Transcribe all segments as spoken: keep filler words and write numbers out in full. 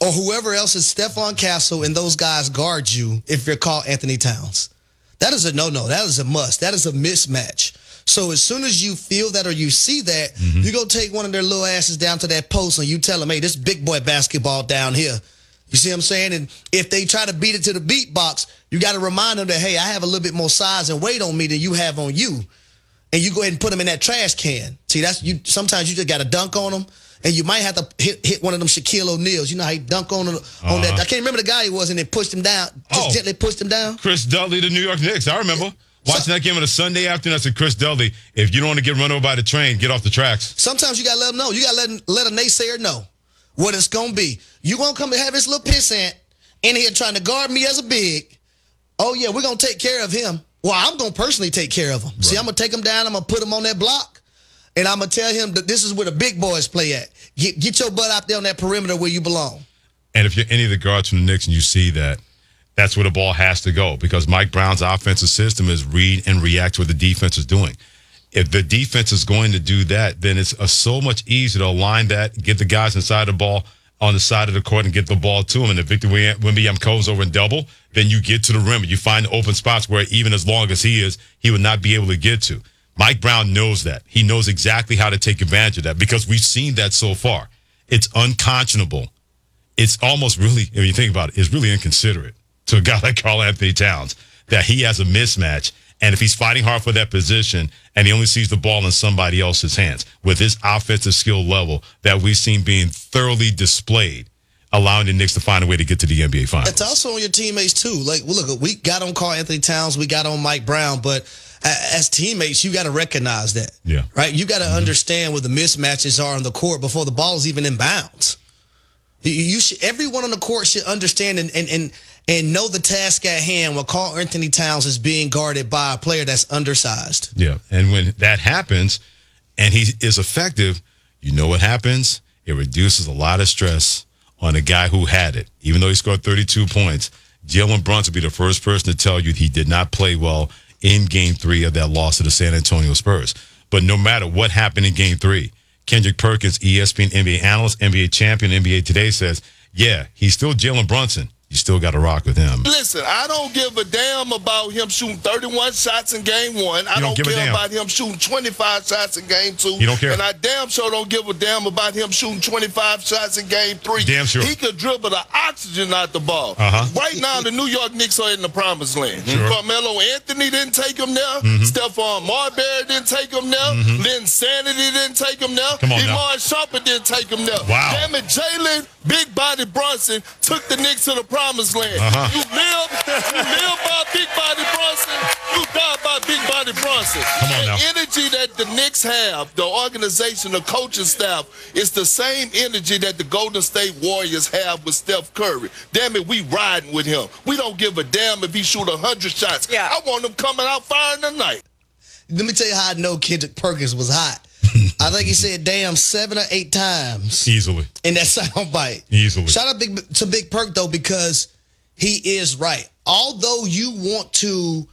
or whoever else is Stephon Castle and those guys guard you if you're Karl Anthony Towns. That is a no-no. That is a must. That is a mismatch. So as soon as you feel that or you see that, mm-hmm. you go take one of their little asses down to that post and you tell them, hey, this big boy basketball down here. You see what I'm saying? And if they try to beat it to the beat box, you got to remind them that, hey, I have a little bit more size and weight on me than you have on you. And you go ahead and put them in that trash can. See, that's you. Sometimes you just got to dunk on them. And you might have to hit, hit one of them Shaquille O'Neals. You know how he dunked on, on uh-huh. that. I can't remember the guy he was, and then pushed him down. Just oh, gently pushed him down. Chris Dudley, the New York Knicks. I remember. Watching so, that game on a Sunday afternoon, I said, Chris Dudley, if you don't want to get run over by the train, get off the tracks. Sometimes you got to let them know. You got to let, let a naysayer know what it's going to be. You going to come and have this little pissant in here trying to guard me as a big. Oh, yeah, we're going to take care of him. Well, I'm going to personally take care of him. Right. See, I'm going to take him down. I'm going to put him on that block. And I'm going to tell him that this is where the big boys play at. Get, get your butt out there on that perimeter where you belong. And if you're any of the guards from the Knicks and you see that, that's where the ball has to go because Mike Brown's offensive system is read and react to what the defense is doing. If the defense is going to do that, then it's uh, so much easier to align that, get the guys inside the ball on the side of the court and get the ball to him. And if Victor Wembanyama comes over and double, then you get to the rim and you find open spots where even as long as he is, he would not be able to get to. Mike Brown knows that. He knows exactly how to take advantage of that because we've seen that so far. It's unconscionable. It's almost really, if you think about it, it's really inconsiderate to a guy like Karl Anthony Towns that he has a mismatch. And if he's fighting hard for that position and he only sees the ball in somebody else's hands with his offensive skill level that we've seen being thoroughly displayed, allowing the Knicks to find a way to get to the N B A Finals. It's also on your teammates, too. Like, well, look, we got on Karl Anthony Towns, we got on Mike Brown, but as teammates, you got to recognize that. Yeah. Right? You got to mm-hmm. understand what the mismatches are on the court before the ball is even in bounds. You, you should, everyone on the court should understand and, and, and, and know the task at hand when Karl Anthony Towns is being guarded by a player that's undersized. Yeah, and when that happens and he is effective, you know what happens? It reduces a lot of stress on a guy who had it. Even though he scored thirty-two points, Jalen Brunson will be the first person to tell you he did not play well in game three of that loss to the San Antonio Spurs. But no matter what happened in game three, Kendrick Perkins, E S P N N B A analyst, N B A champion, N B A Today says, yeah, he's still Jalen Brunson. You still got to rock with him. Listen, I don't give a damn about him shooting thirty-one shots in game one. I don't, don't care about him shooting twenty-five shots in game two. You don't care? And I damn sure don't give a damn about him shooting twenty-five shots in game three. Damn sure. He could dribble the oxygen out the ball. Uh-huh. Right now, the New York Knicks are in the promised land. Sure. Carmelo Anthony didn't take him there. Mm-hmm. Stephon Marbury didn't take him there. Mm-hmm. Lynn Sanity didn't take him there. Come on Iman now. Shumpert didn't take him there. Wow. Damn it, Jalen Big Body Brunson took the Knicks to the promised land. Uh-huh. You live, you live by Big Body Brunson. You die by Big Body Brunson. Come on now. The energy that the Knicks have, the organization, the coaching staff, is the same energy that the Golden State Warriors have with Steph Curry. Damn it, we riding with him. We don't give a damn if he shoot one hundred shots. Yeah. I want him coming out firing tonight. Let me tell you how I know Kendrick Perkins was hot. I think he said damn seven or eight times. Easily. In that soundbite. Easily. Shout out big, to Big Perk, though, because he is right. Although you want to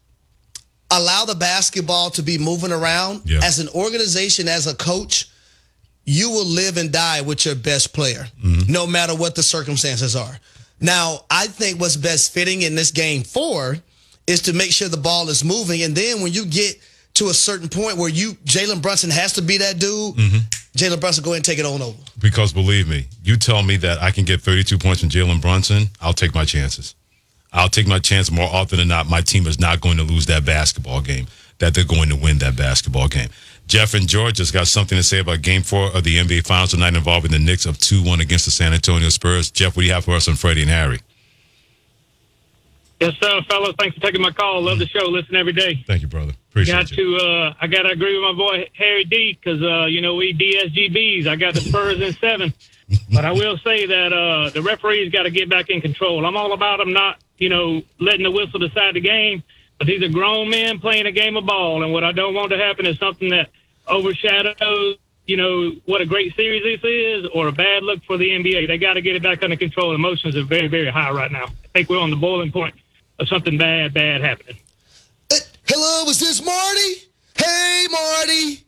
allow the basketball to be moving around, yeah. as an organization, as a coach, you will live and die with your best player, mm-hmm. no matter what the circumstances are. Now, I think what's best fitting in this game four is to make sure the ball is moving. And then when you get to a certain point where you Jalen Brunson has to be that dude, mm-hmm. Jalen Brunson, go ahead and take it on over. Because believe me, you tell me that I can get thirty-two points from Jalen Brunson, I'll take my chances. I'll take my chance more often than not. My team is not going to lose that basketball game, that they're going to win that basketball game. Jeff in Georgia's got something to say about game four of the N B A Finals tonight involving the Knicks of two one against the San Antonio Spurs. Jeff, what do you have for us on Freddie and Harry? Yes, sir, fellas. Thanks for taking my call. Love the show. Listen every day. Thank you, brother. Appreciate got you. To, uh, I got to agree with my boy Harry D because, uh, you know, we D S G Bs. I got the Spurs in seven. But I will say that uh, the referees got to get back in control. I'm all about them not, you know, letting the whistle decide the game. But these are grown men playing a game of ball. And what I don't want to happen is something that overshadows, you know, what a great series this is or a bad look for the N B A. They got to get it back under control. Emotions are very, very high right now. I think we're on the boiling point of something bad, bad happening. Uh, hello, is this Marty? Hey, Marty.